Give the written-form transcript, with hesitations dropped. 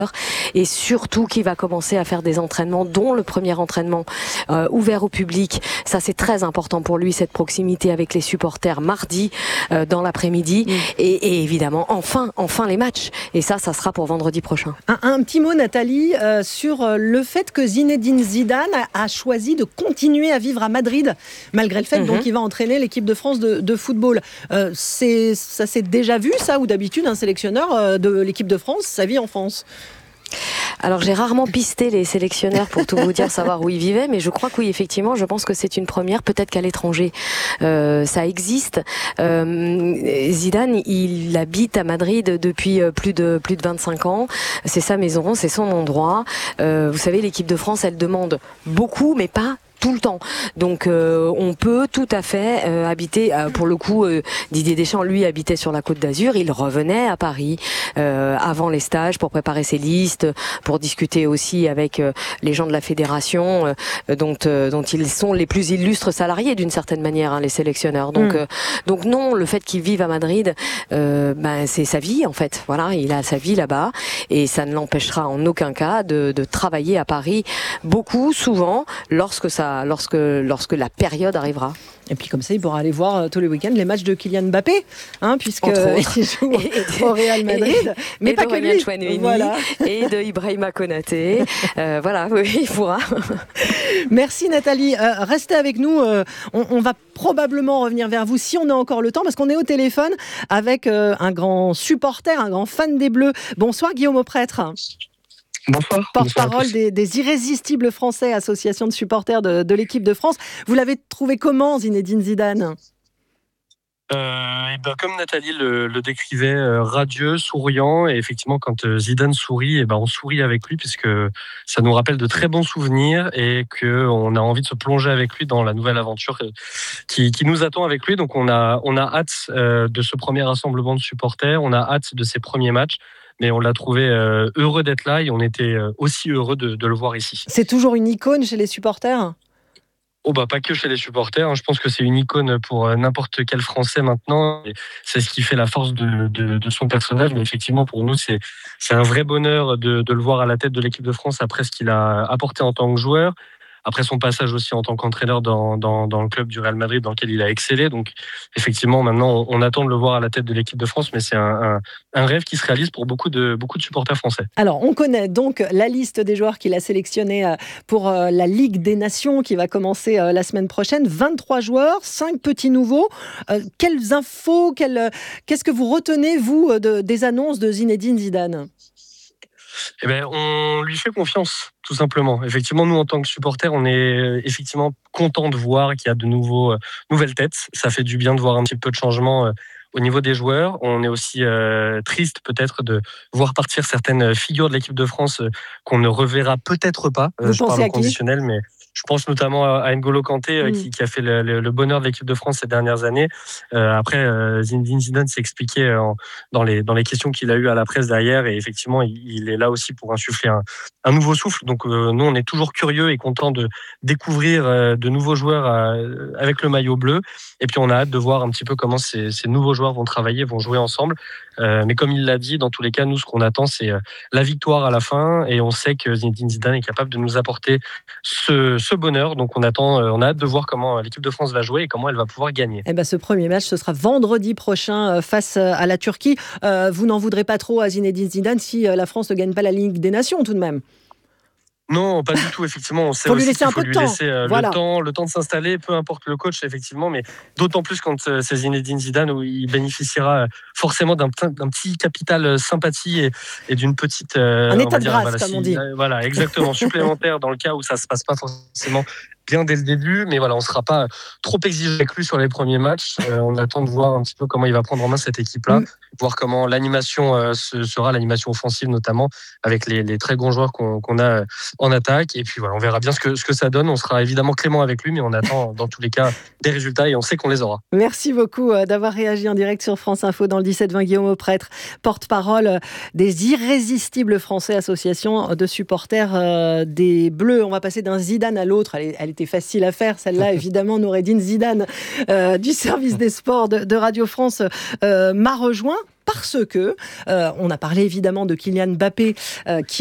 et surtout qui va commencer à faire des entraînements, dont le premier entraînement ouvert au public. Ça, c'est très important pour lui, cette proximité avec les supporters mardi dans l'après-midi et évidemment enfin les matchs. Et ça sera pour vendredi prochain. Un petit mot, Nathalie, sur le fait que Zinedine Zidane a choisi de continuer à vivre à Madrid, malgré le fait donc qu'il va entraîner l'équipe de France de football. Ça s'est déjà vu, ça, ou d'habitude, un sélectionneur de l'équipe de France, ça vit en France? Alors j'ai rarement pisté les sélectionneurs pour tout vous dire, savoir où ils vivaient, mais je crois que oui, effectivement, je pense que c'est une première, peut-être qu'à l'étranger ça existe. Zidane, il habite à Madrid depuis plus de 25 ans, c'est sa maison, c'est son endroit. Vous savez, l'équipe de France, elle demande beaucoup, mais pas tout le temps. Donc on peut tout à fait habiter, pour le coup Didier Deschamps lui habitait sur la Côte d'Azur, il revenait à Paris avant les stages pour préparer ses listes, pour discuter aussi avec les gens de la fédération dont ils sont les plus illustres salariés d'une certaine manière, les sélectionneurs. Donc non, le fait qu'il vive à Madrid, c'est sa vie en fait. Voilà, il a sa vie là-bas et ça ne l'empêchera en aucun cas de travailler à Paris beaucoup, souvent, lorsque la période arrivera. Et puis comme ça, il pourra aller voir tous les week-ends les matchs de Kylian Mbappé, puisqu'il joue au Real Madrid. Mais pas que lui. Voilà. Et de Ibrahima Konaté. Voilà, oui, il pourra. Merci Nathalie. Restez avec nous. On va probablement revenir vers vous si on a encore le temps, parce qu'on est au téléphone avec un grand supporter, un grand fan des Bleus. Bonsoir Guillaume Auprêtre. Bonsoir. Porte-parole des Irrésistibles Français, association de supporters de l'équipe de France. Vous l'avez trouvé comment, Zinedine Zidane ? Comme Nathalie le décrivait, radieux, souriant, et effectivement quand Zidane sourit, on sourit avec lui puisque ça nous rappelle de très bons souvenirs et qu'on a envie de se plonger avec lui dans la nouvelle aventure qui nous attend avec lui. Donc on a hâte de ce premier rassemblement de supporters, on a hâte de ses premiers matchs. Mais on l'a trouvé heureux d'être là et on était aussi heureux de le voir ici. C'est toujours une icône chez les supporters ? Pas que chez les supporters. Je pense que c'est une icône pour n'importe quel Français maintenant. Et c'est ce qui fait la force de son personnage. Mais effectivement, pour nous, c'est un vrai bonheur de le voir à la tête de l'équipe de France après ce qu'il a apporté en tant que joueur. Après son passage aussi en tant qu'entraîneur dans le club du Real Madrid dans lequel il a excellé. Donc effectivement, maintenant, on attend de le voir à la tête de l'équipe de France, mais c'est un rêve qui se réalise pour beaucoup de supporters français. Alors, on connaît donc la liste des joueurs qu'il a sélectionnés pour la Ligue des Nations qui va commencer la semaine prochaine. 23 joueurs, 5 petits nouveaux. Quelles infos, qu'est-ce que vous retenez, vous, des annonces de Zinedine Zidane ? On lui fait confiance, tout simplement. Effectivement, nous, en tant que supporters, on est effectivement contents de voir qu'il y a de nouvelles têtes. Ça fait du bien de voir un petit peu de changement au niveau des joueurs. On est aussi triste, peut-être, de voir partir certaines figures de l'équipe de France qu'on ne reverra peut-être pas. Je parle au conditionnel, mais je pense notamment à N'Golo Kanté qui a fait le bonheur de l'équipe de France ces dernières années. Après, Zinedine Zidane s'est expliqué dans les questions qu'il a eues à la presse derrière, et effectivement, il est là aussi pour insuffler un nouveau souffle. Donc nous, on est toujours curieux et contents de découvrir de nouveaux joueurs avec le maillot bleu. Et puis on a hâte de voir un petit peu comment ces nouveaux joueurs vont travailler, vont jouer ensemble. Mais comme il l'a dit, dans tous les cas, nous, ce qu'on attend, c'est la victoire à la fin, et on sait que Zinedine Zidane est capable de nous apporter ce bonheur. Donc on a hâte de voir comment l'équipe de France va jouer et comment elle va pouvoir gagner. Ce premier match, ce sera vendredi prochain face à la Turquie. Vous n'en voudrez pas trop à Zinedine Zidane si la France ne gagne pas la Ligue des Nations, tout de même? Non, pas du tout, effectivement. On sait faut aussi lui laisser qu'il faut lui laisser voilà. le temps de s'installer, peu importe le coach, effectivement, mais d'autant plus quand c'est Zinedine Zidane, où il bénéficiera forcément d'un petit capital sympathie et d'une petite... un état de grâce, comme on dit. Voilà, exactement, supplémentaire dans le cas où ça ne se passe pas forcément bien dès le début, mais voilà, on ne sera pas trop exigeant avec lui sur les premiers matchs. On attend de voir un petit peu comment il va prendre en main cette équipe-là, voir comment l'animation sera, l'animation offensive notamment, avec les très bons joueurs qu'on a en attaque. Et puis voilà, on verra bien ce que ça donne. On sera évidemment clément avec lui, mais on attend dans tous les cas des résultats et on sait qu'on les aura. Merci beaucoup d'avoir réagi en direct sur France Info dans le 17-20. Guillaume Auprêtre, porte-parole des Irrésistibles Français, association de supporters des Bleus. On va passer d'un Zidane à l'autre. Elle était facile à faire, celle-là, évidemment. Noureddine Zidane du service des sports de Radio France m'a rejoint. parce que on a parlé évidemment de Kylian Mbappé qui